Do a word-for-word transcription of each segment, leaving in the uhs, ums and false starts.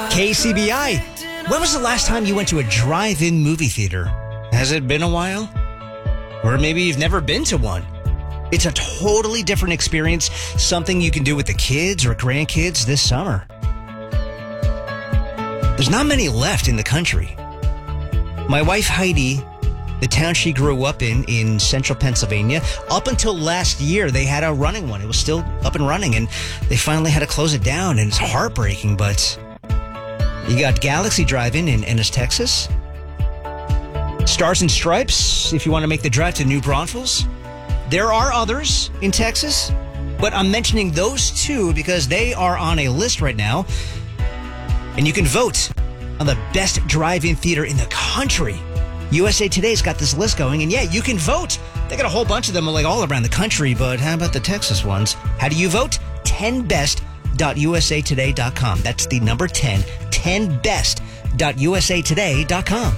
K C B I. When was the last time you went to a drive-in movie theater? Has it been a while? Or maybe you've never been to one. It's a totally different experience, something you can do with the kids or grandkids this summer. There's not many left in the country. My wife Heidi, the town she grew up in, in central Pennsylvania, up until last year, they had a running one. It was still up and running, and they finally had to close it down, and it's heartbreaking, but you got Galaxy Drive-In in Ennis, Texas. Stars and Stripes, if you want to make the drive to New Braunfels. There are others in Texas, but I'm mentioning those two because they are on a list right now, and you can vote on the best drive-in theater in the country. U S A Today's got this list going, and yeah, you can vote. They got a whole bunch of them like all around the country, but how about the Texas ones? How do you vote? ten best dot u s a today dot com. That's the number ten, ten best dot u s a today dot com.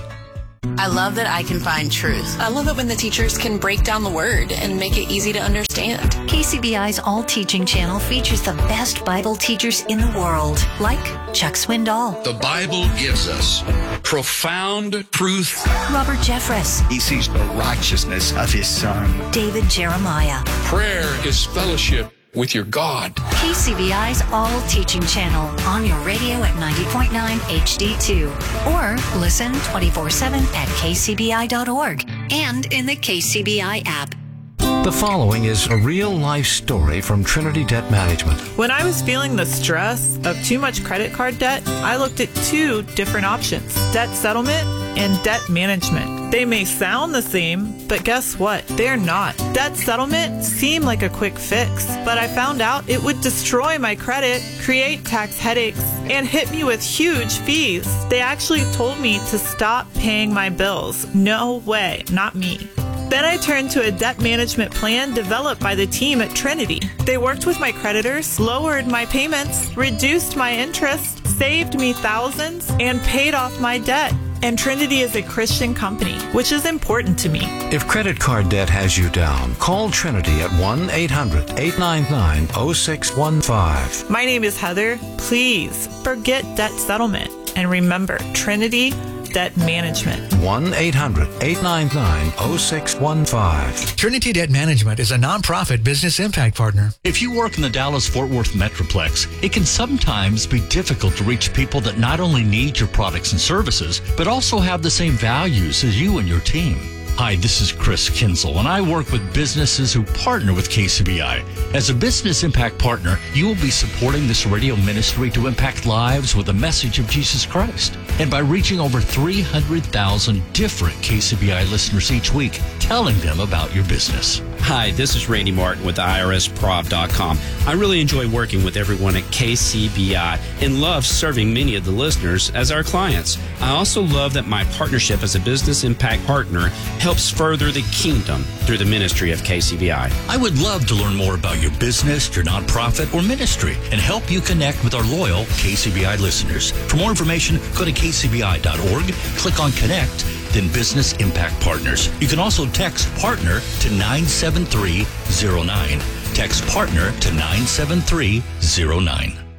I love that I can find truth. I love it when the teachers can break down the word and make it easy to understand. K C B I's All Teaching channel features the best Bible teachers in the world, like Chuck Swindoll. The Bible gives us profound truth. Robert Jeffress. He sees the righteousness of his son. David Jeremiah. Prayer is fellowship with your God. K C B I's All Teaching channel on your radio at ninety point nine H D two. Or listen twenty-four seven at k c b i dot org and in the K C B I app. The following is a real-life story from Trinity Debt Management. When I was feeling the stress of too much credit card debt, I looked at two different options: debt settlement and debt management. They may sound the same, but guess what? They're not. Debt settlement seemed like a quick fix, but I found out it would destroy my credit, create tax headaches, and hit me with huge fees. They actually told me to stop paying my bills. No way, not me. Then I turned to a debt management plan developed by the team at Trinity. They worked with my creditors, lowered my payments, reduced my interest, saved me thousands, and paid off my debt. And Trinity is a Christian company, which is important to me. If credit card debt has you down, call Trinity at one eight hundred eight nine nine oh six one five. My name is Heather. Please forget debt settlement and remember Trinity Debt Management. one eight hundred eight nine nine oh six one five. Trinity Debt Management is a nonprofit business impact partner. If you work in the Dallas-Fort Worth Metroplex, it can sometimes be difficult to reach people that not only need your products and services, but also have the same values as you and your team. Hi, this is Chris Kinzel, and I work with businesses who partner with K C B I. As a business impact partner, you will be supporting this radio ministry to impact lives with the message of Jesus Christ. And by reaching over three hundred thousand different K C B I listeners each week, telling them about your business. Hi, this is Randy Martin with I R S prov dot com. I really enjoy working with everyone at K C B I and love serving many of the listeners as our clients. I also love that my partnership as a business impact partner helps further the kingdom through the ministry of K C B I. I would love to learn more about your business, your nonprofit, or ministry and help you connect with our loyal K C B I listeners. For more information, go to k c b i dot org, click on Connect, then Business Impact Partners. You can also text PARTNER to nine seven three zero nine. Text PARTNER to nine seven three zero nine.